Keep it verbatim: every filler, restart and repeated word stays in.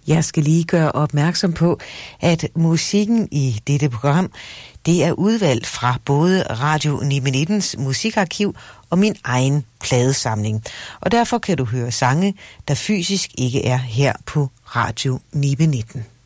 Jeg skal lige gøre opmærksom på, at musikken i dette program, det er udvalgt fra både Radio ni nittens musikarkiv og min egen pladesamling. Og derfor kan du høre sange, der fysisk ikke er her på Radio ni nitten.